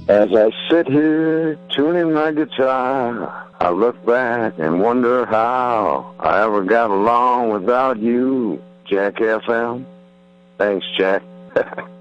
As I sit here tuning my guitar, I look back and wonder how I ever got along without you, Jack FM. Thanks, Jack.